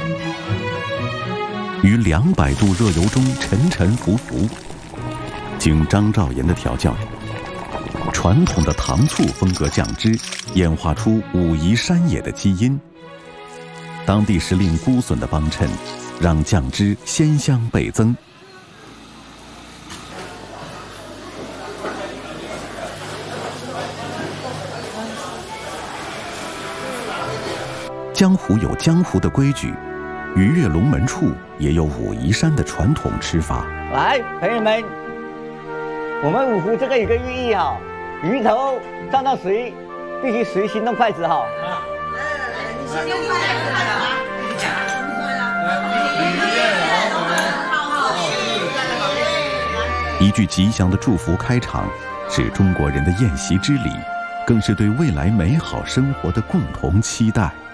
于200度热油中沉沉浮浮，经张兆岩的调教，传统的糖醋风格酱汁演化出武夷山野的基因。当地时令菇笋的帮衬，让酱汁鲜香倍增。江湖有江湖的规矩，鱼跃龙门处也有武夷山的传统吃法。 来，朋友们，我们五湖这个有个寓意哈，鱼头沾到水，必须随行动筷子哈。 你先用筷子啊！ 一句吉祥的祝福开场，是中国人的宴席之礼，更是对未来美好生活的共同期待。